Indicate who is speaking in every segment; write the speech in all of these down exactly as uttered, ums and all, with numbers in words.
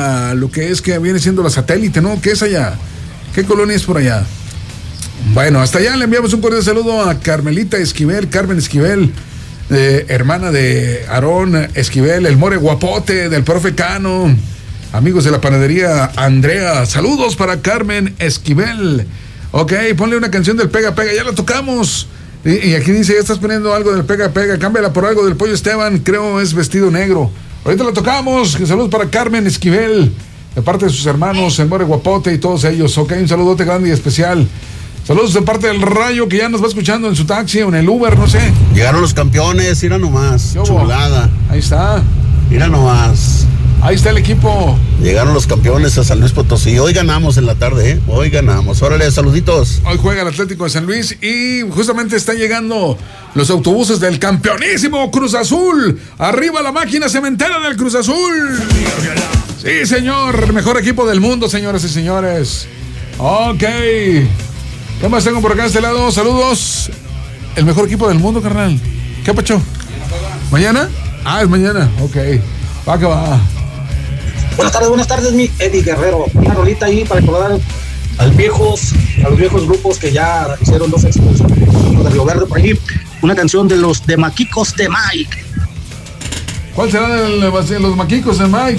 Speaker 1: a lo que es que viene siendo la Satélite, ¿no? ¿Qué es allá? ¿Qué colonia es por allá? Bueno, hasta allá le enviamos un cordial saludo a Carmelita Esquivel, Carmen Esquivel, eh, hermana de Aarón Esquivel, el more guapote del profe Cano, amigos de la panadería Andrea, saludos para Carmen Esquivel. Ok, ponle una canción del Pega Pega, ya la tocamos. Y, y aquí dice, ya estás poniendo algo del Pega Pega, cámbiala por algo del Pollo Esteban, creo es vestido negro. Ahorita la tocamos, saludos para Carmen Esquivel, de parte de sus hermanos, el more guapote y todos ellos. Ok, un saludote grande y especial. Saludos de parte del Rayo que ya nos va escuchando en su taxi o en el Uber, no sé.
Speaker 2: Llegaron los campeones, mira nomás, chulada.
Speaker 1: Ahí está.
Speaker 2: Mira nomás.
Speaker 1: Ahí está el equipo.
Speaker 2: Llegaron los campeones a San Luis Potosí. Hoy ganamos en la tarde, ¿eh? Hoy ganamos. Órale, saluditos.
Speaker 1: Hoy juega el Atlético de San Luis y justamente están llegando los autobuses del campeonísimo Cruz Azul. Arriba la máquina cementera del Cruz Azul. Sí, señor. Mejor equipo del mundo, señoras y señores. Ok. ¿Qué más tengo por acá de este lado? Saludos. El mejor equipo del mundo, carnal. ¿Qué pacho? ¿Mañana? Ah, es mañana. Ok. Va que va.
Speaker 3: Buenas tardes, buenas tardes, mi Eddie Guerrero. Una rolita ahí para recordar a los viejos, a los viejos grupos que ya hicieron dos éxitos de Río Verde por ahí. Una canción de los de Maquicos de Mike.
Speaker 1: ¿Cuál será de los Maquicos de Mike?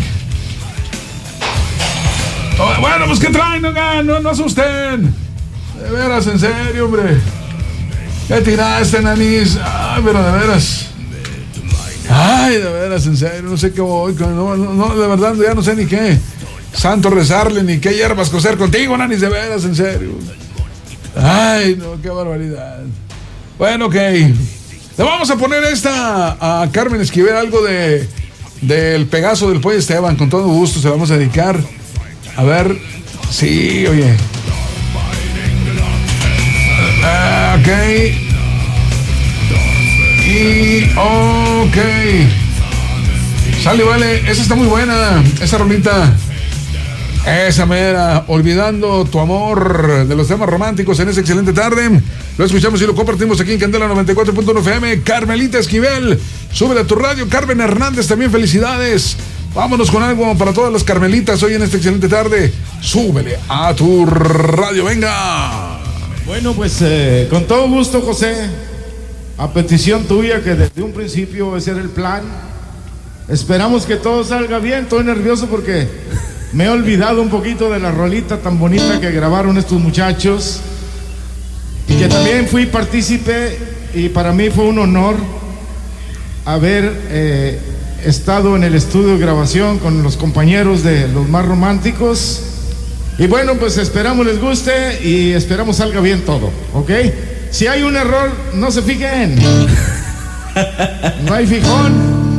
Speaker 1: Oh, bueno, pues ¿qué traen? No, no, no asusten. De veras, en serio, hombre. ¿Qué tiraste, Nanis? Ay, pero de veras. Ay, de veras, en serio, no sé qué voy. No, no, no, de verdad, ya no sé ni qué. Santo rezarle, ni qué hierbas coser contigo, Nanis, de veras, en serio. Ay, no, qué barbaridad. Bueno, ok. Le vamos a poner esta a Carmen Esquivel, algo de del Pegaso del Pollo Esteban. Con todo gusto se la vamos a dedicar. A ver, sí, oye. Uh, ok. Y ok. Sale, vale. Esa está muy buena. Esa rolita. Esa mera. Olvidando tu amor, de los temas románticos en esta excelente tarde. Lo escuchamos y lo compartimos aquí en Candela noventa y cuatro punto uno F M. Carmelita Esquivel. Súbele a tu radio. Carmen Hernández, también felicidades. Vámonos con algo para todas las Carmelitas hoy en esta excelente tarde. Súbele a tu radio. Venga.
Speaker 4: Bueno, pues eh, con todo gusto, José, a petición tuya, que desde un principio ese era el plan. Esperamos que todo salga bien. Estoy nervioso porque me he olvidado un poquito de la rolita tan bonita que grabaron estos muchachos, y que también fui partícipe, y para mí fue un honor haber eh, estado en el estudio de grabación con los compañeros de Los Más Románticos. Y bueno, pues esperamos les guste y esperamos salga bien todo, ¿ok? Si hay un error, no se fijen. No hay fijón.